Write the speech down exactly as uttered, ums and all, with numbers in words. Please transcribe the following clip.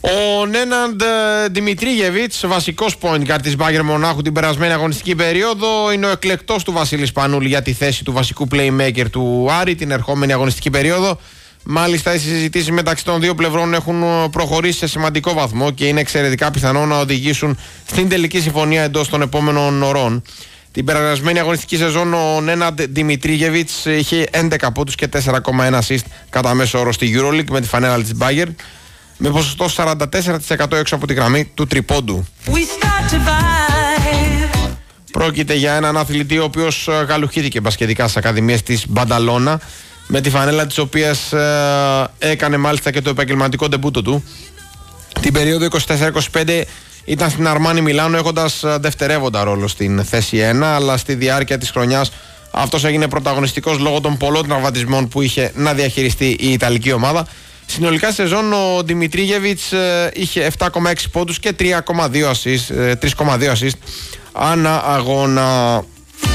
Ο Νέναντ Δημητρίγεβιτς, βασικός point guard της Bayern Μονάχου την περασμένη αγωνιστική περίοδο, είναι ο εκλεκτός του Βασίλη Σπανούλη για τη θέση του βασικού playmaker του Άρη την ερχόμενη αγωνιστική περίοδο. Μάλιστα, οι συζητήσεις μεταξύ των δύο πλευρών έχουν προχωρήσει σε σημαντικό βαθμό και είναι εξαιρετικά πιθανό να οδηγήσουν στην τελική συμφωνία εντός των επόμενων ωρών. Την περασμένη αγωνιστική σεζόν ο Νέναντ Δημητρίγεβιτς είχε έντεκα πόντους και τέσσερα κόμμα ένα assist κατά μέσο όρο στη EuroLeague με τη φανέλα της Bayern, με ποσοστό σαράντα τέσσερα τοις εκατό έξω από τη γραμμή του τριπόντου. Πρόκειται για έναν αθλητή ο οποίος γαλουχήθηκε μπασκετικά στις ακαδημίες της Μπανταλώνα, με τη φανέλα της οποίας ε, έκανε μάλιστα και το επαγγελματικό ντεμπούτο του. Την περίοδο είκοσι τέσσερα είκοσι πέντε ήταν στην Αρμάνι Μιλάνο έχοντας δευτερεύοντα ρόλο στην θέση ένα, αλλά στη διάρκεια της χρονιάς αυτός έγινε πρωταγωνιστικός λόγω των πολλών τραυματισμών που είχε να διαχειριστεί η Ιταλική ομάδα. Συνολικά σεζόν ο Δημητρίγεβιτς ε, είχε επτά κόμμα έξι πόντους και τρία κόμμα δύο assist, ε, τρία κόμμα δύο assist ανά αγώνα.